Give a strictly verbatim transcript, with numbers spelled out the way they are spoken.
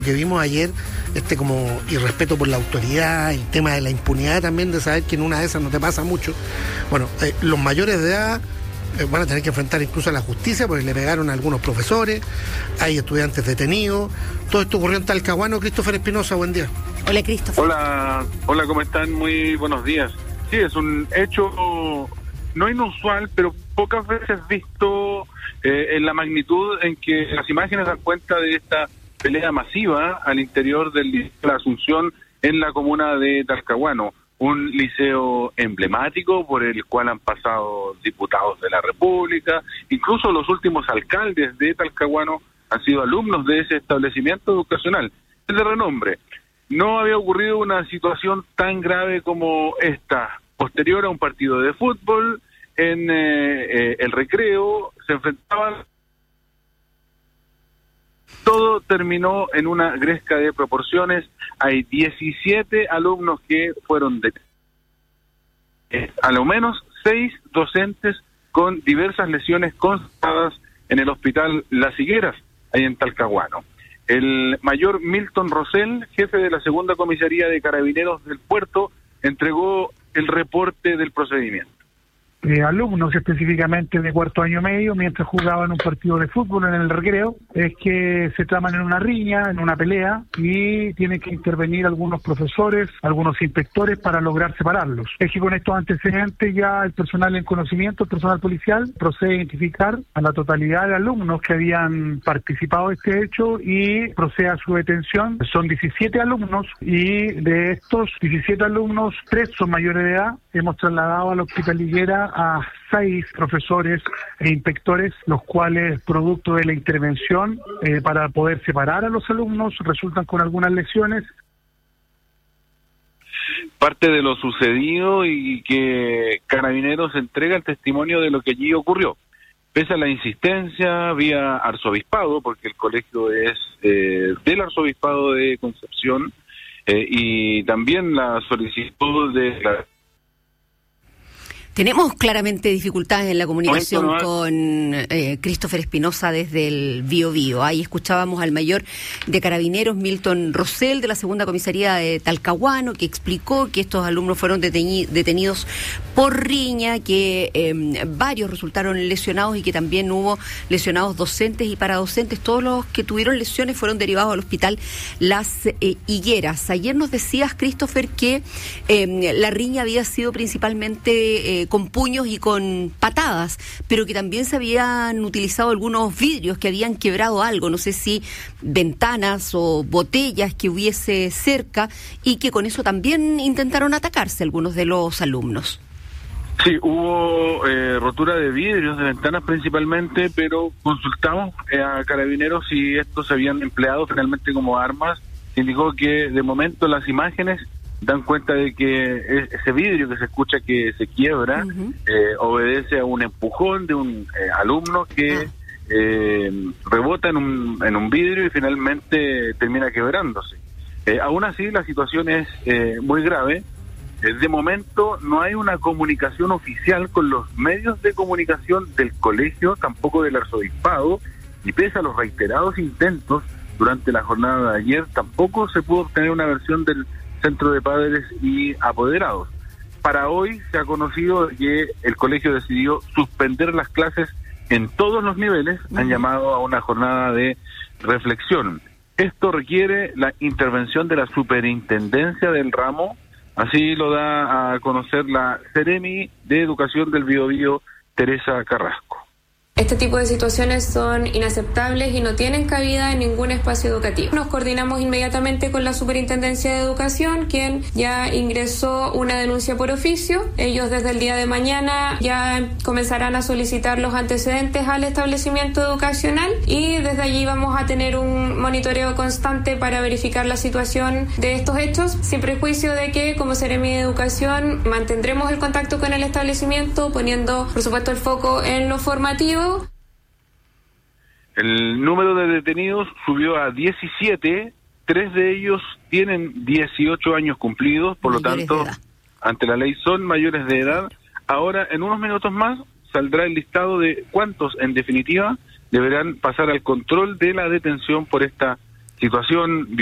Que vimos ayer, este como irrespeto por la autoridad, el tema de la impunidad también, de saber que en una de esas no te pasa mucho. Bueno, eh, los mayores de edad eh, van a tener que enfrentar incluso a la justicia porque le pegaron a algunos profesores, hay estudiantes detenidos. Todo esto ocurrió en Talcahuano. Christopher Espinosa, buen día. Hola, Christopher. Hola, hola, ¿cómo están? Muy buenos días. Sí, es un hecho no inusual, pero pocas veces visto eh, en la magnitud en que las imágenes dan cuenta de esta pelea masiva al interior del liceo de la Asunción en la comuna de Talcahuano, un liceo emblemático por el cual han pasado diputados de la República, incluso los últimos alcaldes de Talcahuano han sido alumnos de ese establecimiento educacional, es de renombre. No había ocurrido una situación tan grave como esta. Posterior a un partido de fútbol, en eh, eh, el recreo, se enfrentaban. Todo terminó en una gresca de proporciones. Hay diecisiete alumnos que fueron detenidos. Eh, a lo menos seis docentes con diversas lesiones constatadas en el hospital Las Higueras, ahí en Talcahuano. El mayor Milton Rosell, jefe de la segunda comisaría de Carabineros del puerto, entregó el reporte del procedimiento. Eh, alumnos específicamente de cuarto año medio, mientras jugaban un partido de fútbol en el recreo, es que se traman en una riña, en una pelea, y tienen que intervenir algunos profesores, algunos inspectores para lograr separarlos. Es que con estos antecedentes ya el personal en conocimiento, el personal policial, procede a identificar a la totalidad de alumnos que habían participado de este hecho y procede a su detención. Son diecisiete alumnos y de estos diecisiete alumnos, tres son mayores de edad. Hemos trasladado al hospital Higuera a seis profesores e inspectores, los cuales, producto de la intervención eh, para poder separar a los alumnos, resultan con algunas lesiones. Parte de lo sucedido y que Carabineros entrega el testimonio de lo que allí ocurrió. Pese a la insistencia vía arzobispado, porque el colegio es eh, del arzobispado de Concepción, eh, y también la solicitud de la... Tenemos claramente dificultades en la comunicación no, no, no. con eh, Christopher Espinosa desde el Bío Bío. Ahí escuchábamos al mayor de Carabineros, Milton Rosell, de la segunda comisaría de Talcahuano, que explicó que estos alumnos fueron deteni- detenidos por riña, que eh, varios resultaron lesionados y que también hubo lesionados docentes y paradocentes. Todos los que tuvieron lesiones fueron derivados al hospital Las eh, Higueras. Ayer nos decías, Christopher, que eh, la riña había sido principalmente... Eh, con puños y con patadas, pero que también se habían utilizado algunos vidrios que habían quebrado algo, no sé si ventanas o botellas que hubiese cerca, y que con eso también intentaron atacarse algunos de los alumnos. Sí, hubo eh, rotura de vidrios, de ventanas principalmente, pero consultamos eh, a Carabineros si estos se habían empleado finalmente como armas. Indicó que de momento las imágenes dan cuenta de que ese vidrio que se escucha que se quiebra, uh-huh. eh, obedece a un empujón de un eh, alumno que ah. eh, rebota en un, en un vidrio y finalmente termina quebrándose. Eh, aún así, la situación es eh, muy grave. Eh, de momento no hay una comunicación oficial con los medios de comunicación del colegio, tampoco del arzobispado, y pese a los reiterados intentos durante la jornada de ayer, tampoco se pudo obtener una versión del Centro de Padres y Apoderados. Para hoy se ha conocido que el colegio decidió suspender las clases en todos los niveles, uh-huh. han llamado a una jornada de reflexión. Esto requiere la intervención de la superintendencia del ramo, así lo da a conocer la Seremi de Educación del Bío Bío, Teresa Carrasco. Este tipo de situaciones son inaceptables y no tienen cabida en ningún espacio educativo. Nos coordinamos inmediatamente con la Superintendencia de Educación, quien ya ingresó una denuncia por oficio. Ellos desde el día de mañana ya comenzarán a solicitar los antecedentes al establecimiento educacional y desde allí vamos a tener un monitoreo constante para verificar la situación de estos hechos, sin prejuicio de que como Seremi de Educación mantendremos el contacto con el establecimiento, poniendo por supuesto el foco en lo formativo. El número de detenidos subió a diecisiete, tres de ellos tienen dieciocho años cumplidos, por mayores lo tanto, ante la ley son mayores de edad. Ahora, en unos minutos más, saldrá el listado de cuántos, en definitiva, deberán pasar al control de la detención por esta situación